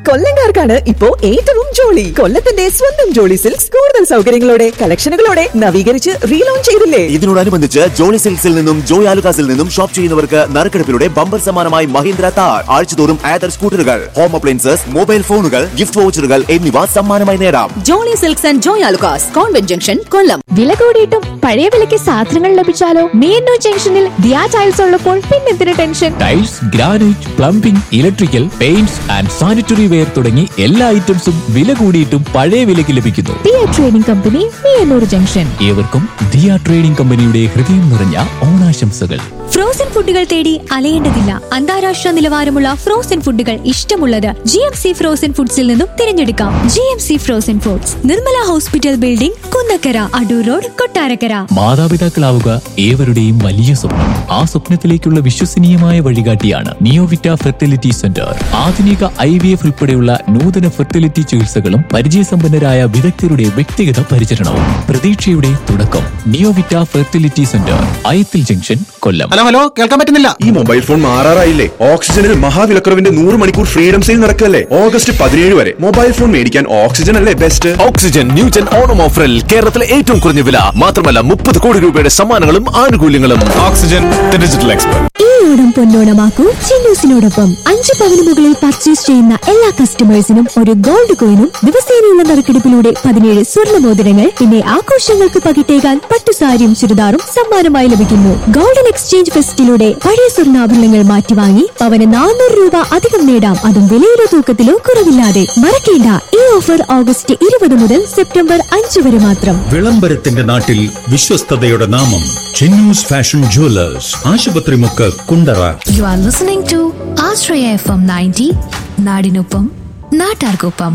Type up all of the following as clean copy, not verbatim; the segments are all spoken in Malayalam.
കൊല്ലംകാർക്കാണ് ഇപ്പോ ഏറ്റവും ജോളി. കൊല്ലത്തിന്റെ സ്വന്തം ജോളി സിൽക്സ് കൂടുതൽ സൗകര്യങ്ങളോടെ കളക്ഷനുകളോടെ നവീകരിച്ച് റീലോഞ്ച് ചെയ്തില്ലേ? ഇതിനോടനുബന്ധിച്ച് ജോളി സിൽക്സിൽ നിന്നും ജോയ് ആലുകാസിൽ നിന്നും ഷോപ്പ് ചെയ്യുന്നവർക്ക് നറുക്കെടുപ്പിലൂടെ ബമ്പർ സമ്മാനമായി മഹീന്ദ്ര താർ, ആഴ്ചതോറും ആദർ സ്കൂട്ടറുകൾ, ഹോം അപ്ലയൻസസ്, മൊബൈൽ ഫോണുകൾ, ഗിഫ്റ്റ് വൗച്ചറുകൾ എന്നിവ സമ്മാനമായി നേടാം. Jolly silks and Joy Alukkas, convent junction, കൊല്ലം. വില കൂടിയിട്ടും പഴയ വിലയ്ക്ക് സാധനങ്ങൾ ലഭിച്ചാലോ? മീനു ജംഗ്ഷനിൽ ദിയാ ടൈൽസ് ഉള്ളപ്പോൾ പിന്നെന്തിന് tension? Tiles, granite, plumbing, electrical, paints and sanitary ware തുടങ്ങി എല്ലാ ഐറ്റംസും വില കൂടിയിട്ടും പഴയ വിലയ്ക്ക് ലഭിക്കുന്നു. Diya trading company, Meenur junction. ഏവർക്കും ദിയ ട്രേഡിംഗ് കമ്പനിയുടെ ഹൃദയം നിറഞ്ഞ ഓണാശംസകൾ. ഫ്രോസൺ ഫുഡുകൾ തേടി അലയേണ്ടതില്ല. അന്താരാഷ്ട്ര നിലവാരമുള്ള ഫ്രോസൺ ഫുഡുകൾ ഇഷ്ടമുള്ളത് GMC ഫ്രോസൺ ഫുഡ്സിൽ നിന്നും തിരഞ്ഞെടുക്കാം. GMC frozen foods, Nirmala hospital building, Kunnakkara, Adoor road, Kottarakkara. മാതാപിതാക്കളാവുക ഏവരുടെയും വലിയ സ്വപ്നം. ആ സ്വപ്നത്തിലേക്കുള്ള വിശ്വസനീയമായ വഴികാട്ടിയാണ് നിയോവിറ്റ ഫെർട്ടിലിറ്റി സെന്റർ. ആധുനിക IVF ഉൾപ്പെടെയുള്ള നൂതന ഫെർട്ടിലിറ്റി ചികിത്സകളും പരിചയസമ്പന്നരായ വിദഗ്ധരുടെ വ്യക്തിഗത പരിചരണവും പ്രതീക്ഷയുടെ തുടക്കം. നിയോവിറ്റ ഫെർട്ടിലിറ്റി സെന്റർ, അയത്തിൽ ജംഗ്ഷൻ, കൊല്ലം. ഹലോ, കേൾക്കാൻ പറ്റുന്നില്ല. ഈ മൊബൈൽ ഫോൺ മാറാറായില്ലേ? ഓക്സിജനിൽ മഹാവിലക്കുറവിന്റെ 100 മണിക്കൂർ ഫ്രീഡം സെയിൽ നടക്കല്ലേ ഓഗസ്റ്റ് 17 വരെ. മൊബൈൽ ഫോൺ മേടിക്കാൻ ഓക്സിജൻ അല്ലേ ബെസ്റ്റ്. ഓക്സിജൻ ന്യൂജൻ ഓണം ഓഫറിൽ കേരളത്തിലെ ഏറ്റവും കുറഞ്ഞ വില, മാത്രമല്ല 30 കോടി രൂപയുടെ സമ്മാനങ്ങളും ആനുകൂല്യങ്ങളും. Oxygen, the digital expert. ഈ ഓണം പൊന്നോണമാക്കൂ ചിന്നൂസിനോടൊപ്പം. 5 പവന് മുകളിൽ പർച്ചേസ് ചെയ്യുന്ന എല്ലാ കസ്റ്റമേഴ്സിനും ഒരു ഗോൾഡ് കോയിനും ദിവസേനയുള്ള നറുക്കെടുപ്പിലൂടെ 17 സ്വർണ്ണ മോതിരങ്ങൾ, പിന്നെ ആഘോഷങ്ങൾക്ക് പകിട്ടേകാൻ പട്ടുസാരിയും ചുരിദാറും സമ്മാനമായി ലഭിക്കുന്നു. ഗോൾഡൻ എക്സ്ചേഞ്ച് ഫെസ്റ്റിലൂടെ പഴയ സ്വർണ്ണാഭരണങ്ങൾ മാറ്റി വാങ്ങി പവന് 400 രൂപ അധികം നേടാം, അതും വിലയിലോ തൂക്കത്തിലോ കുറവില്ലാതെ. മറക്കേണ്ട, ഈ ഓഫർ ഓഗസ്റ്റ് 20 മുതൽ സെപ്റ്റംബർ 5 വരെ മാത്രം. വിളംബരത്തിന്റെ നാട്ടിൽ വിശ്വസ്തതയുടെ നാമം Chinnoos fashion jewellers, Asupathrimukku, Kundara. You are listening to Ashraya FM 90, നാടിനൊപ്പം നാട്ടാർക്കൊപ്പം.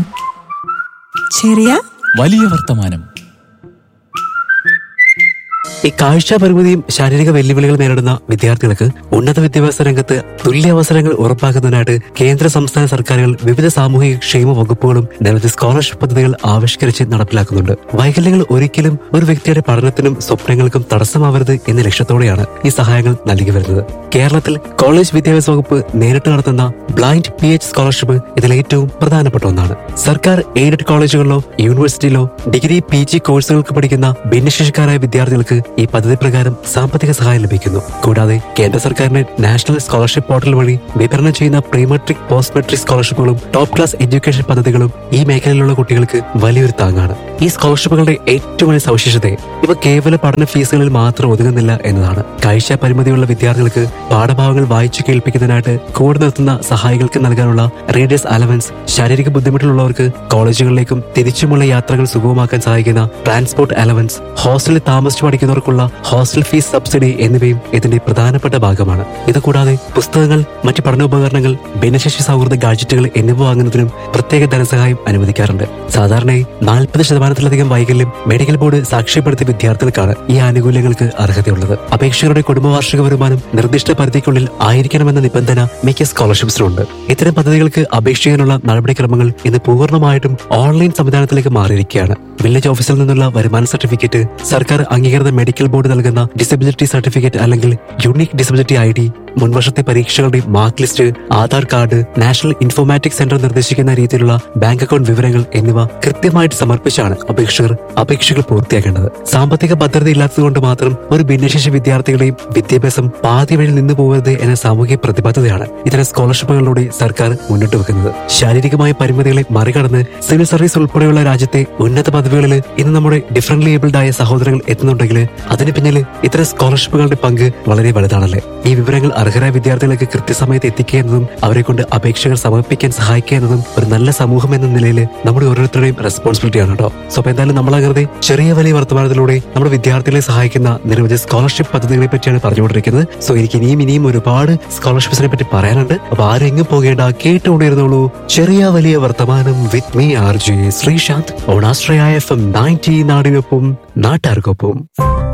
ചെറിയ വലിയ വർത്തമാനം. ഈ കാഴ്ച പരിമിതിയും ശാരീരിക വെല്ലുവിളികൾ നേരിടുന്ന വിദ്യാർത്ഥികൾക്ക് ഉന്നത വിദ്യാഭ്യാസ രംഗത്ത് തുല്യ അവസരങ്ങൾ ഉറപ്പാക്കുന്നതിനായിട്ട് കേന്ദ്ര സംസ്ഥാന സർക്കാരുകൾ വിവിധ സാമൂഹിക ക്ഷേമ വകുപ്പുകളും നിരവധി സ്കോളർഷിപ്പ് പദ്ധതികൾ ആവിഷ്കരിച്ച് നടപ്പിലാക്കുന്നുണ്ട്. വൈകല്യങ്ങൾ ഒരിക്കലും ഒരു വ്യക്തിയുടെ പഠനത്തിനും സ്വപ്നങ്ങൾക്കും തടസ്സമാവരുത് എന്ന ലക്ഷ്യത്തോടെയാണ് ഈ സഹായങ്ങൾ നൽകി വരുന്നത്. കേരളത്തിൽ കോളേജ് വിദ്യാഭ്യാസ വകുപ്പ് നേരിട്ട് നടത്തുന്ന ബ്ലൈൻഡ് PH സ്കോളർഷിപ്പ് ഇതിൽ ഏറ്റവും പ്രധാനപ്പെട്ട ഒന്നാണ്. സർക്കാർ എയ്ഡഡ് കോളേജുകളിലോ യൂണിവേഴ്സിറ്റിയിലോ ഡിഗ്രി PG കോഴ്സുകൾക്ക് പഠിക്കുന്ന ഭിന്നശേഷിക്കാരായ വിദ്യാർത്ഥികൾക്ക് ഈ പദ്ധതി പ്രകാരം സാമ്പത്തിക സഹായം ലഭിക്കുന്നു. കൂടാതെ കേന്ദ്ര സർക്കാരിന്റെ നാഷണൽ സ്കോളർഷിപ്പ് പോർട്ടൽ വഴി വിതരണം ചെയ്യുന്ന pre metric, post metric സ്കോളർഷിപ്പുകളും top class education പദ്ധതികളും ഈ മേഖലയിലുള്ള കുട്ടികൾക്ക് വലിയൊരു താങ്ങാണ്. ഈ സ്കോളർഷിപ്പുകളുടെ ഏറ്റവും വലിയ സവിശേഷത ഇവ കേവല പഠന ഫീസുകളിൽ മാത്രം ഒതുങ്ങുന്നില്ല എന്നതാണ്. കാഴ്ച പരിമിതിയുള്ള വിദ്യാർത്ഥികൾക്ക് പാഠഭാഗങ്ങൾ വായിച്ചു കേൾപ്പിക്കുന്നതിനായിട്ട് കൂടെ നിർത്തുന്ന സഹായികൾക്ക് നൽകാനുള്ള റീഡേഴ്സ് അലവൻസ്, ശാരീരിക ബുദ്ധിമുട്ടുള്ളവർക്ക് കോളേജുകളിലേക്കും തിരിച്ചുമുള്ള യാത്രകൾ സുഗമമാക്കാൻ സഹായിക്കുന്ന ട്രാൻസ്പോർട്ട് അലവൻസ്, ഹോസ്റ്റലിൽ താമസിച്ചു പഠിക്കുന്നവർക്കുള്ള ഹോസ്റ്റൽ ഫീസ് സബ്സിഡി എന്നിവയും ഇതിന്റെ പ്രധാനപ്പെട്ട ഭാഗമാണ്. ഇതുകൂടാതെ പുസ്തകങ്ങൾ, മറ്റ് പഠനോപകരണങ്ങൾ, ഭിന്നശേഷി സൗഹൃദ ഗാഡ്ജറ്റുകൾ എന്നിവ വാങ്ങുന്നതിനും പ്രത്യേക ധനസഹായം അനുവദിക്കാറുണ്ട്. സാധാരണയായി 40% വൈകല്യം മെഡിക്കൽ ബോർഡ് സാക്ഷ്യപ്പെടുത്തിയ വിദ്യാർത്ഥികൾക്കാണ് ഈ ആനുകൂല്യങ്ങൾക്ക് അർഹതയുള്ളത്. അപേക്ഷകരുടെ കുടുംബവാർഷിക വരുമാനം നിർദ്ദിഷ്ട പരിധിക്കുള്ളിൽ ആയിരിക്കണമെന്ന നിബന്ധന മിക്ക സ്കോളർഷിപ്സിലുണ്ട്. ഇത്തരം പദ്ധതികൾക്ക് അപേക്ഷിക്കാനുള്ള നടപടിക്രമങ്ങൾ ഇന്ന് പൂർണ്ണമായിട്ടും ഓൺലൈൻ സംവിധാനത്തിലേക്ക് മാറിയിരിക്കുകയാണ്. വില്ലേജ് ഓഫീസിൽ നിന്നുള്ള വരുമാന സർട്ടിഫിക്കറ്റ്, സർക്കാർ അംഗീകൃത മെഡിക്കൽ ബോർഡ് നൽകുന്ന ഡിസബിലിറ്റി സർട്ടിഫിക്കറ്റ് അല്ലെങ്കിൽ യുണീക് ഡിസബിലിറ്റി ID, മുൻവർഷത്തെ പരീക്ഷകളുടെ mark list, Aadhaar card, national informatics centre നിർദ്ദേശിക്കുന്ന രീതിയിലുള്ള ബാങ്ക് അക്കൗണ്ട് വിവരങ്ങൾ എന്നിവ കൃത്യമായിട്ട് സമർപ്പിച്ചാണ് അപേക്ഷകൾ പൂർത്തിയാക്കേണ്ടത്. സാമ്പത്തിക ഭദ്രത ഇല്ലാത്തതുകൊണ്ട് മാത്രം ഒരു ഭിന്നശേഷി വിദ്യാർത്ഥികളുടെയും വിദ്യാഭ്യാസം പാതി വഴി നിന്നു പോകരുത് എന്ന സാമൂഹിക പ്രതിബദ്ധതയാണ് ഇത്തരം സ്കോളർഷിപ്പുകളിലൂടെ സർക്കാർ മുന്നോട്ട് വെക്കുന്നത്. ശാരീരികമായ പരിമിതികളെ മറികടന്ന് സിവിൽ സർവീസ് ഉൾപ്പെടെയുള്ള രാജ്യത്തെ ഉന്നത പദവികളിൽ ഇന്ന് നമ്മുടെ ഡിഫറന്റ്ലി ഏബിൾഡ് ആയ സഹോദരങ്ങൾ എത്തുന്നുണ്ടെങ്കിൽ അതിന് പിന്നിൽ ഇത്തരം സ്കോളർഷിപ്പുകളുടെ പങ്ക് വളരെ വലുതാണല്ലേ. ഈ വിവരങ്ങൾ അർഹരായ വിദ്യാർത്ഥികൾക്ക് കൃത്യസമയത്ത് എത്തിക്കുക എന്നതും അവരെ കൊണ്ട് അപേക്ഷകൾ സമർപ്പിക്കാൻ സഹായിക്കുക എന്നതും ഒരു നല്ല സമൂഹം എന്ന നിലയിൽ നമ്മുടെ ഓരോരുത്തരുടെയും റെസ്പോൺസിബിലിറ്റി ആണ് കേട്ടോ. സോ അപ്പൊ എന്തായാലും നമ്മളങ്ങനെ ചെറിയ വലിയ വർത്തമാനത്തിലൂടെ നമ്മുടെ വിദ്യാർത്ഥികളെ സഹായിക്കുന്ന നിരവധി സ്കോളർഷിപ്പ് പദ്ധതികളെ പറ്റിയാണ് പറഞ്ഞുകൊണ്ടിരിക്കുന്നത്. സോ എനിക്ക് ഇനിയും ഒരുപാട് സ്കോളർഷിപ്സിനെ പറ്റി പറയാനുണ്ട്. അപ്പൊ ആരെങ്കിലും പോകേണ്ട, കേട്ടുകൊണ്ടിരുന്നോളൂ ചെറിയ വലിയ വർത്തമാനം with me RJ Sreesanth on Ashraya FM 90, നാടിനൊപ്പം നാട്ടാർക്കൊപ്പം.